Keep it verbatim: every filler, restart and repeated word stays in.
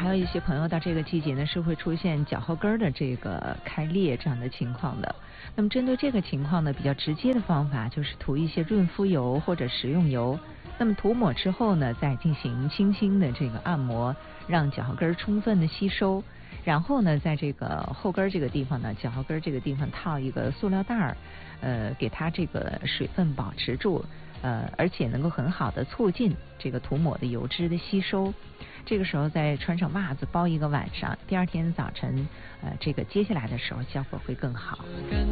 还有一些朋友到这个季节呢是会出现脚后跟的这个开裂这样的情况的。那么针对这个情况呢，比较直接的方法就是涂一些润肤油或者食用油。那么涂抹之后呢，再进行轻轻的这个按摩，让脚后跟充分的吸收。然后呢，在这个后跟这个地方呢，脚后跟这个地方套一个塑料袋儿，呃，给它这个水分保持住，呃，而且能够很好的促进这个涂抹的油脂的吸收。这个时候再穿上袜子包一个晚上，第二天早晨，呃，这个接下来的时候效果会更好。